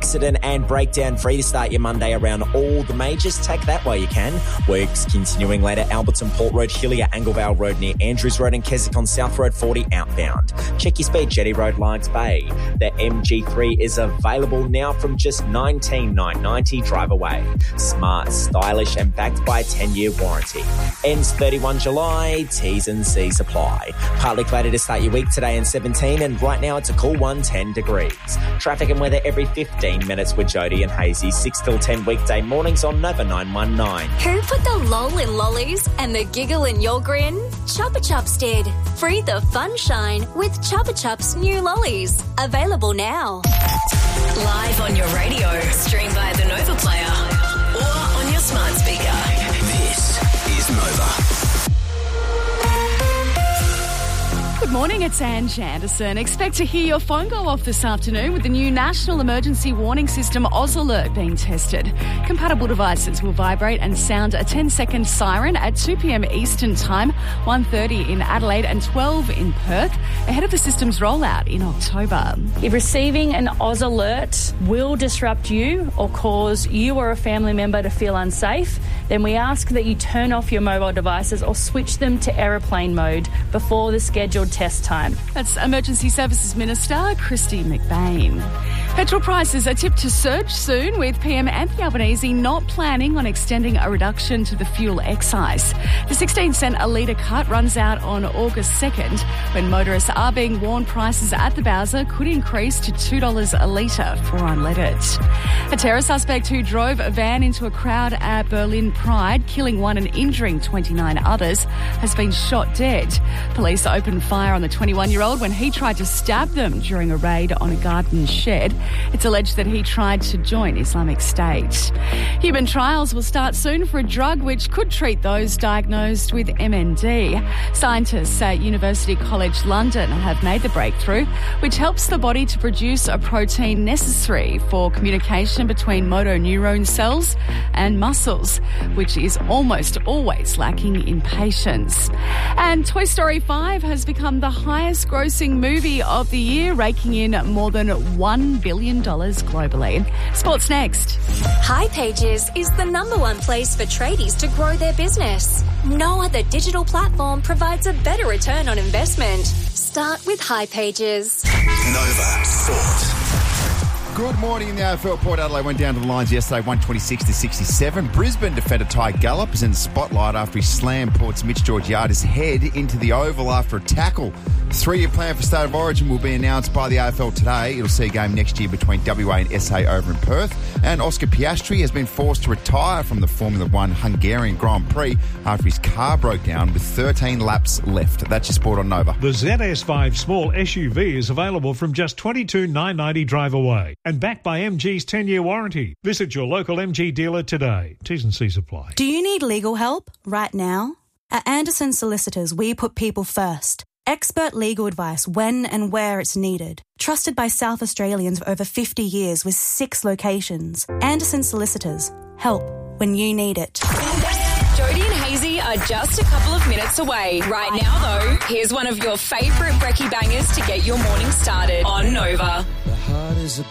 accident and breakdown free to start your Monday around all the majors. Take that while you can. Works continuing later. Alberton Port Road, Hillier, Anglevale Road near Andrews Road and Keswick on South Road 40 outbound. Check your speed. Jetty Road, Largs Bay. The MG3 is available now from just $19,990 drive away. Smart, stylish and backed by a 10-year warranty. Ends 31 July. T's and C's apply. Partly cloudy to start your week today in 17 and right now it's a cool 10 degrees. Traffic and weather every 15 minutes with Jody and Hazy. 6 till 10 weekday mornings on Nova 919. Who put the lol in lollies and the giggle in your grin? Chupa Chups did. Free the fun shine with Chupa Chups new lollies. Available now. Live on your radio, stream via the Nova Player or on your smart speaker. This is Nova. Good morning, it's Ange Anderson. Expect to hear your phone go off this afternoon with the new National Emergency Warning System Oz Alert being tested. Compatible devices will vibrate and sound a 10-second siren at 2 p.m. Eastern Time, 1:30 in Adelaide and 12 in Perth, ahead of the system's rollout in October. If receiving an Oz Alert will disrupt you or cause you or a family member to feel unsafe, then we ask that you turn off your mobile devices or switch them to aeroplane mode before the scheduled test time. That's Emergency Services Minister Christy McBain. Petrol prices are tipped to surge soon, with PM Anthony Albanese not planning on extending a reduction to the fuel excise. The 16-cent a litre cut runs out on August 2nd, when motorists are being warned prices at the Bowser could increase to $2 a litre for unleaded. A terror suspect who drove a van into a crowd at Berlin Pride, killing one and injuring 29 others, has been shot dead. Police opened fire on the 21-year-old when he tried to stab them during a raid on a garden shed. It's alleged that he tried to join Islamic State. Human trials will start soon for a drug which could treat those diagnosed with MND. Scientists at University College London have made the breakthrough, which helps the body to produce a protein necessary for communication between motor neuron cells and muscles, which is almost always lacking in patients. And Toy Story 5 has become the highest grossing movie of the year, raking in more than $1 billion globally. Sports next. hipages is the #1 place for tradies to grow their business. No other digital platform provides a better return on investment. Start with hipages. Nova Sport. Good morning in the AFL. Port Adelaide went down to the lines yesterday, 126-67. Brisbane defender Ty Gallop is in the spotlight after he slammed Port's Mitch Georgiades' head into the oval after a tackle. The 3-year plan for State of Origin will be announced by the AFL today. It'll see a game next year between WA and SA over in Perth. And Oscar Piastri has been forced to retire from the Formula One Hungarian Grand Prix after his car broke down with 13 laps left. That's your sport on Nova. The ZS5 small SUV is available from just $22,990 drive away and backed by MG's 10-year warranty. Visit your local MG dealer today. T's and C's apply. Do you need legal help right now? At Anderson Solicitors, we put people first. Expert legal advice when and where it's needed. Trusted by South Australians for over 50 years with 6 locations. Anderson Solicitors. Help when you need it. Jody and Hazy are just a couple of minutes away. Right now, though, here's one of your favourite brekkie bangers to get your morning started on Nova.